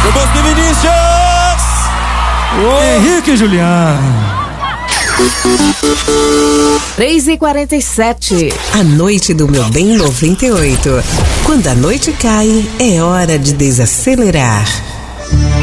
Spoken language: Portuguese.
Meu Bosque Vinícius! Henrique e Juliano. 3h47. A noite do Meu Bem 98. Quando a noite cai, é hora de desacelerar.